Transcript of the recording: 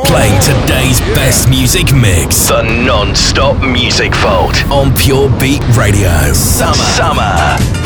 Playing today's best music mix. The non-stop music vault on Pure Beat Radio. Summer.